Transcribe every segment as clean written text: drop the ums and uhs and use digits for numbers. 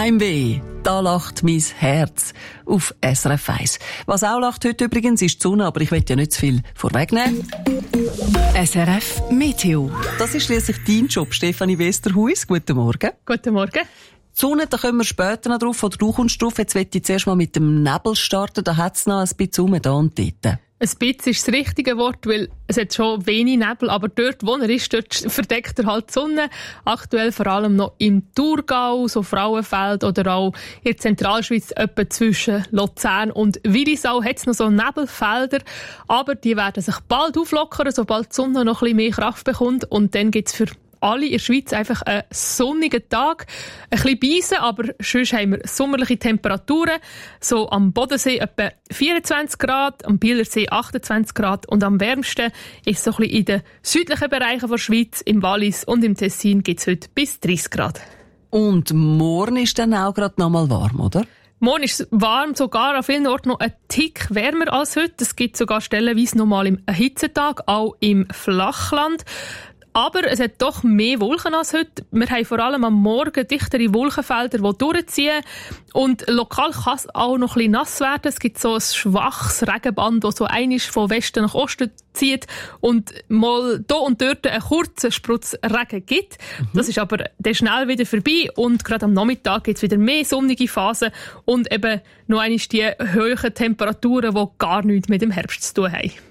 Heimweh, da lacht mein Herz auf SRF 1. Was auch lacht heute übrigens ist die Sonne, aber ich will ja nicht zu viel vorwegnehmen. SRF Meteo. Das ist schliesslich dein Job, Stefanie Westerhuis. Guten Morgen. Guten Morgen. Die Sonne, da kommen wir später noch drauf, oder du kommst drauf. Jetzt möchte ich zuerst mal mit dem Nebel starten, da hat es noch ein bisschen rum, da und dort. Ein bisschen ist das richtige Wort, weil es hat schon wenig Nebel, aber dort, wo er ist, dort verdeckt er halt die Sonne. Aktuell vor allem noch im Thurgau, so Frauenfeld oder auch in der Zentralschweiz, etwa zwischen Luzern und Willisau, hat es noch so Nebelfelder, aber die werden sich bald auflockern, sobald die Sonne noch ein bisschen mehr Kraft bekommt, und dann gibt es für alle in der Schweiz einfach einen sonnigen Tag. Ein bisschen Beisen, aber sonst haben wir sommerliche Temperaturen. So am Bodensee etwa 24 Grad, am Bielersee 28 Grad und am wärmsten ist so ein bisschen in den südlichen Bereichen der Schweiz, im Wallis und im Tessin gibt es heute bis 30 Grad. Und morgen ist dann auch gerade noch mal warm, oder? Morgen ist es warm, sogar an vielen Orten noch ein Tick wärmer als heute. Es gibt sogar stellenweise noch mal im Hitzetag, auch im Flachland. Aber es hat doch mehr Wolken als heute. Wir haben vor allem am Morgen dichtere Wolkenfelder, die durchziehen. Und lokal kann es auch noch ein bisschen nass werden. Es gibt so ein schwaches Regenband, das so einmal von Westen nach Osten zieht und mal da und dort einen kurzen Sprutz Regen gibt. Das ist aber dann schnell wieder vorbei und gerade am Nachmittag gibt es wieder mehr sonnige Phasen und eben noch einmal die hohen Temperaturen, die gar nichts mit dem Herbst zu tun haben.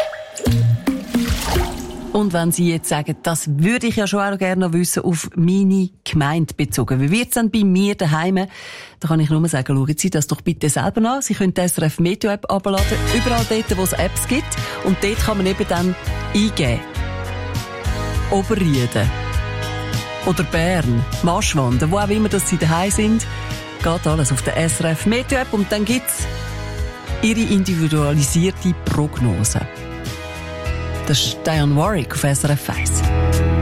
Und wenn Sie jetzt sagen, das würde ich ja schon auch gerne noch wissen, auf meine Gemeinde bezogen. Wie wird es denn bei mir daheim? Da kann ich nur sagen, schauen Sie das doch bitte selber an. Sie können die SRF Meteo App abladen, überall dort, wo es Apps gibt. Und dort kann man eben dann eingeben. Oberrieden. Oder Bern, Maschwanden, wo auch immer dass Sie daheim sind. Geht alles auf der SRF Meteo App und dann gibt's Ihre individualisierte Prognose. Das ist Diane Warwick auf SRF 1.